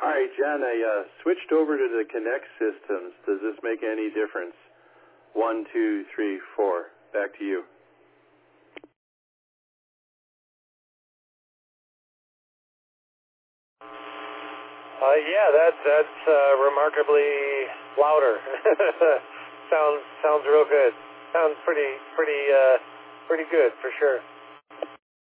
Hi, John. I switched over to the Connect systems. Does this make any difference? 1, 2, 3, 4. Back to you. Yeah, that's remarkably louder. sounds real good. Sounds pretty good for sure.